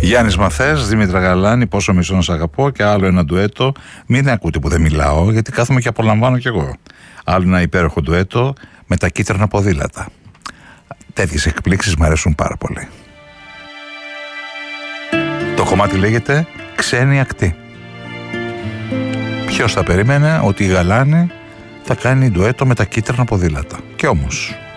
Γιάννης Μαθές, Δήμητρα Γαλάνη, Πόσο μισώ να σ' αγαπώ, και άλλο ένα ντουέτο. Μην ακούτε που δεν μιλάω, γιατί κάθομαι και απολαμβάνω κι εγώ. Άλλο ένα υπέροχο ντουέτο με τα κίτρινα ποδήλατα. Τέτοιες εκπλήξεις μου αρέσουν πάρα πολύ. Το κομμάτι λέγεται Ξένη Ακτή. Ποιος θα περίμενε ότι η Γαλάνη θα κάνει ντουέτο με τα κίτρινα ποδήλατα? Και όμως